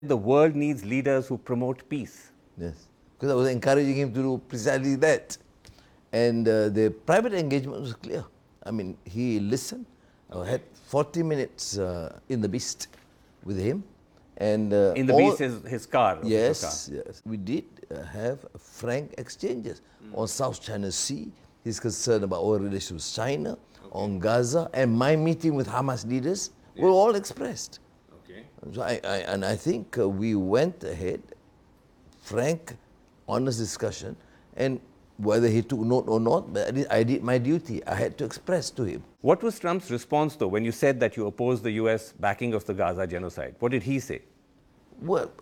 The world needs leaders who promote peace. Yes, because I was encouraging him to do precisely that. And the private engagement was clear. I mean, he listened. I had 40 minutes in the Beast with him. And in the Beast, his car. Yes, yes. We did have frank exchanges on South China Sea, his concern about our relations with China, on Gaza, and my meeting with Hamas leaders were all expressed. So I think we went ahead, frank, honest discussion, and whether he took note or not, but I did my duty. I had to express to him. What was Trump's response, though, when you said that you opposed the U.S. backing of the Gaza genocide? What did he say? Well,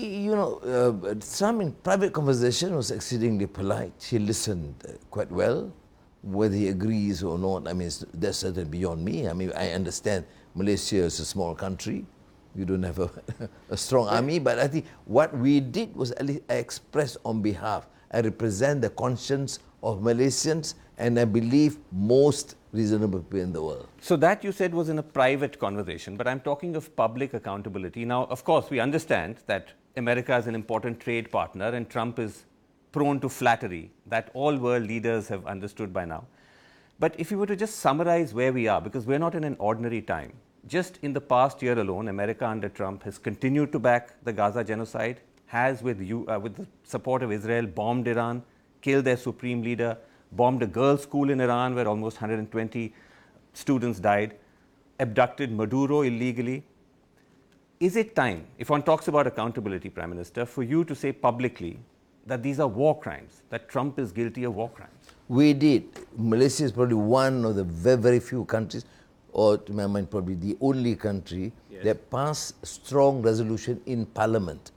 Trump in private conversation was exceedingly polite. He listened quite well. Whether he agrees or not, I mean, that's certainly beyond me. I mean, I understand Malaysia is a small country. You don't have a strong army, but I think what we did was at least I expressed on behalf. I represent the conscience of Malaysians, and I believe most reasonable people in the world. So that you said was in a private conversation, but I'm talking of public accountability. Now, of course, we understand that America is an important trade partner and Trump is prone to flattery. That all world leaders have understood by now. But if you were to just summarize where we are, because we're not in an ordinary time, just in the past year alone, America under Trump has continued to back the Gaza genocide, has with the support of Israel bombed Iran, killed their supreme leader, bombed a girls' school in Iran where almost 120 students died, abducted Maduro illegally. Is it time, if one talks about accountability, Prime Minister, for you to say publicly that these are war crimes, that Trump is guilty of war crimes? We did. Malaysia is probably one of the very, very few countries, or to my mind probably the only country that passed strong resolution in Parliament.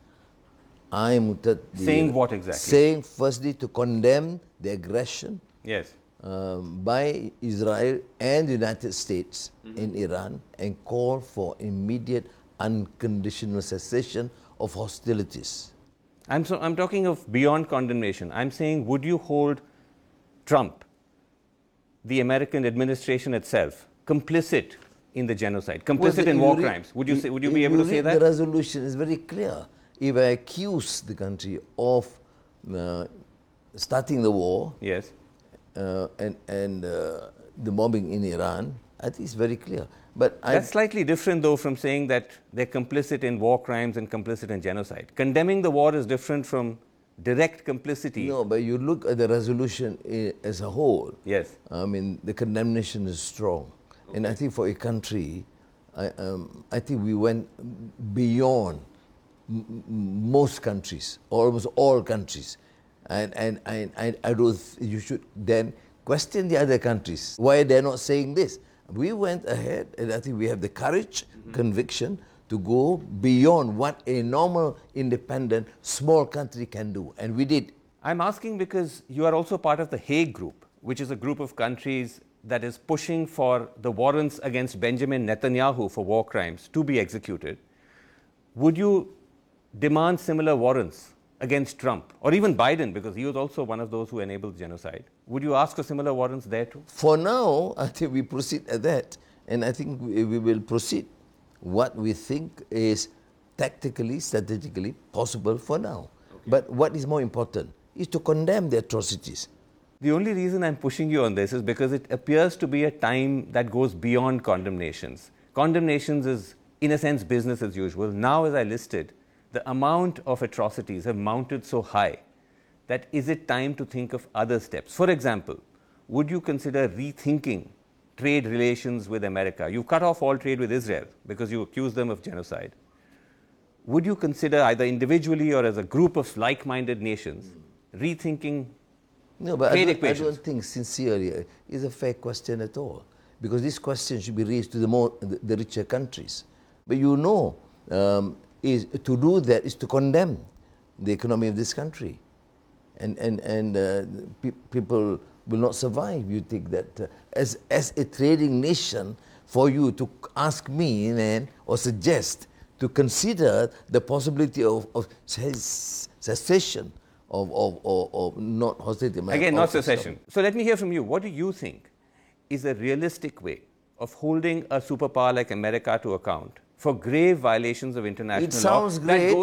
Saying what exactly? Saying firstly to condemn the aggression yes. By Israel and the United States in Iran and call for immediate unconditional cessation of hostilities. I'm talking of beyond condemnation. I'm saying, would you hold Trump, the American administration itself, complicit in the genocide, complicit in war crimes? Would you be able to say that? The resolution is very clear. If I accuse the country of starting the war, yes, and the bombing in Iran, I think it's very clear. But that's slightly different, though, from saying that they're complicit in war crimes and complicit in genocide. Condemning the war is different from direct complicity. No, but you look at the resolution as a whole. Yes. I mean, the condemnation is strong. Okay. And I think for a country, I think we went beyond most countries, almost all countries. And I don't you should then question the other countries. Why they're not saying this? We went ahead, and I think we have the courage, conviction, to go beyond what a normal, independent, small country can do. And we did. I'm asking because you are also part of the Hague Group, which is a group of countries that is pushing for the warrants against Benjamin Netanyahu for war crimes to be executed. Would you demand similar warrants against Trump, or even Biden, because he was also one of those who enabled genocide? Would you ask for similar warrants there too? For now, I think we proceed at that, and I think we will proceed what we think is tactically, strategically possible for now. Okay. But what is more important is to condemn the atrocities. The only reason I'm pushing you on this is because it appears to be a time that goes beyond condemnations. Condemnations is, in a sense, business as usual. Now, as I listed, the amount of atrocities have mounted so high that is it time to think of other steps? For example, would you consider rethinking trade relations with America? You cut off all trade with Israel because you accuse them of genocide. Would you consider either individually or as a group of like-minded nations rethinking trade equations? I don't think sincerely is a fair question at all, because this question should be raised to the richer countries. But is to do that is to condemn the economy of this country, and people will not survive. You think that as a trading nation, for you to ask me or suggest to consider the possibility of cessation of not hostility. Again, not secession. So let me hear from you. What do you think is a realistic way of holding a superpower like America to account for grave violations of international law. sounds that great. goes